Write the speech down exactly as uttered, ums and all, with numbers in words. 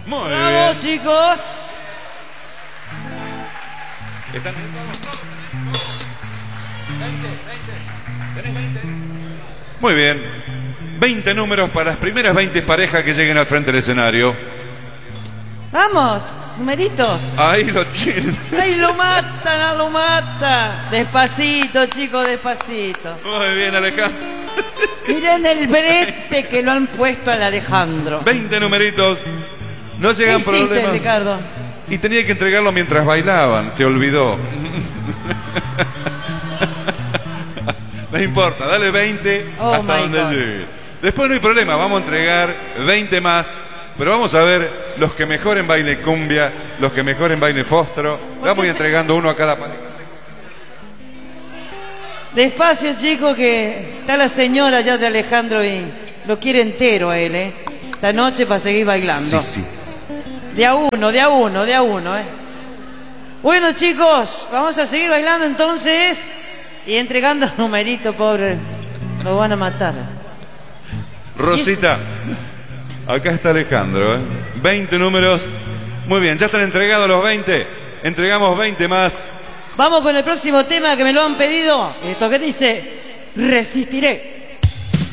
Muy ¡Bravo, bien. chicos! ¿Están Muy bien. veinte números para las primeras veinte parejas que lleguen al frente del escenario. ¡Vamos! Numeritos. Ahí lo tienen. ¡Ay, lo matan, ah, lo matan! Despacito, chicos, despacito. Muy bien, Alejandro. Miren el brete que lo han puesto al Alejandro. veinte numeritos. No ¿Qué llegan hiciste, problemas. Ricardo? Y tenía que entregarlo mientras bailaban. Se olvidó. No importa, dale veinte Oh, hasta my donde God. llegue. Después no hay problema, vamos a entregar veinte más. Pero vamos a ver los que mejor en baile cumbia, los que mejor en baile fostro. Vamos a ir entregando uno a cada pareja. Despacio, chicos, que está la señora ya de Alejandro y lo quiere entero a él, ¿eh? Esta noche para seguir bailando. Sí, sí. De a uno, de a uno, de a uno, ¿eh? Bueno, chicos, vamos a seguir bailando entonces y entregando numeritos, pobre. Lo van a matar. Rosita, acá está Alejandro, ¿eh? veinte números. Muy bien, ya están entregados los veinte. Entregamos veinte más. Vamos con el próximo tema que me lo han pedido. Esto que dice, resistiré.